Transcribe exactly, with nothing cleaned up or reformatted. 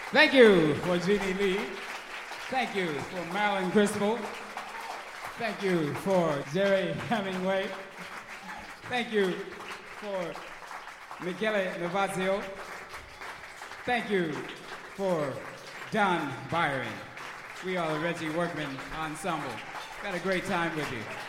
Thank you for Jeannie Lee. Thank you for Marilyn Cristobal. Thank you for Jerry Hemingway. Thank you for Michele Navazio. Thank you for Don Byron. We are the Reggie Workman Ensemble. Got a great time with you.